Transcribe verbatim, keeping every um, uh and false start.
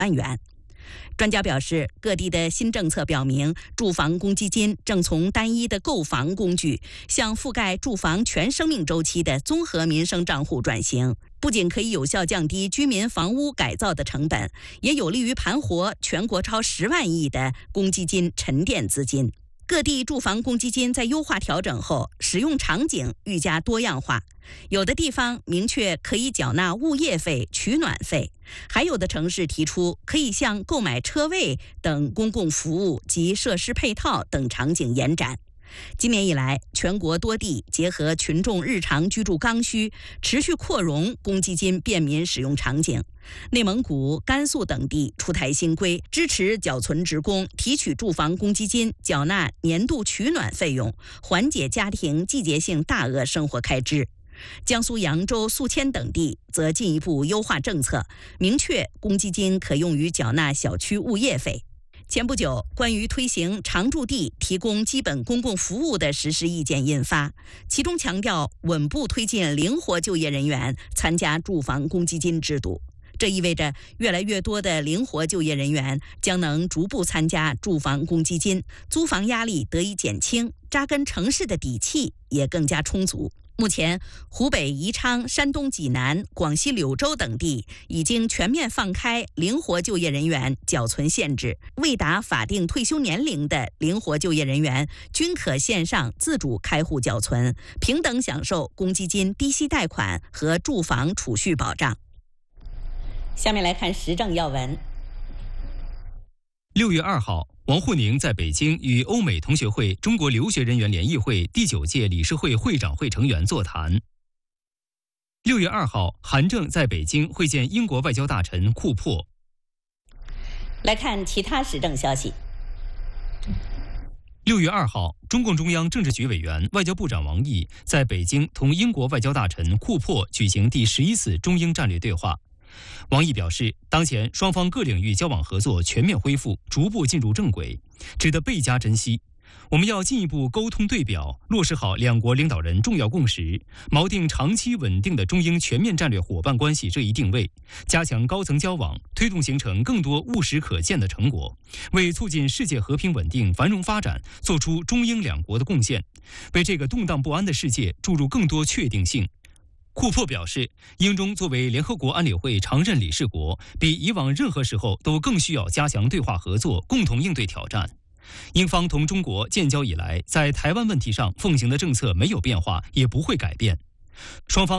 万元。专家表示，各地的新政策表明，住房公积金正从单一的购房工具向覆盖住房全生命周期的综合民生账户转型，不仅可以有效降低居民房屋改造的成本，也有利于盘活全国超十万亿的公积金沉淀资金。各地住房公积金在优化调整后，使用场景愈加多样化。有的地方明确可以缴纳物业费、取暖费，还有的城市提出可以向购买车位等公共服务及设施配套等场景延展。今年以来，全国多地结合群众日常居住刚需，持续扩容公积金便民使用场景。内蒙古、甘肃等地出台新规，支持缴存职工提取住房公积金，缴纳年度取暖费用，缓解家庭季节性大额生活开支。江苏扬州、宿迁等地则进一步优化政策，明确公积金可用于缴纳小区物业费。前不久，关于推行常住地提供基本公共服务的实施意见印发，其中强调稳步推进灵活就业人员参加住房公积金制度。这意味着越来越多的灵活就业人员将能逐步参加住房公积金，租房压力得以减轻，扎根城市的底气也更加充足。目前，湖北宜昌、山东济南、广西柳州等地已经全面放开灵活就业人员缴存限制，未达法定退休年龄的灵活就业人员均可线上自主开户缴存，平等享受公积金低息贷款和住房储蓄保障。下面来看时政要闻。 六月二号，王沪宁在北京与欧美同学会中国留学人员联谊会第九届理事会会长会成员座谈。六月二号，韩正在北京会见英国外交大臣库珀。 来看其他时政消息。 六月二号，中共中央政治局委员、外交部长王毅在北京同英国外交大臣库珀举行第十一次中英战略对话。王毅表示，当前双方各领域交往合作全面恢复，逐步进入正轨，值得倍加珍惜。我们要进一步沟通对表，落实好两国领导人重要共识，锚定长期稳定的中英全面战略伙伴关系这一定位，加强高层交往，推动形成更多务实可见的成果，为促进世界和平稳定繁荣发展做出中英两国的贡献，为这个动荡不安的世界注入更多确定性。库珀表示，英中作为联合国安理会常任理事国，比以往任何时候都更需要加强对话合作，共同应对挑战。英方同中国建交以来，在台湾问题上奉行的政策没有变化，也不会改变。双方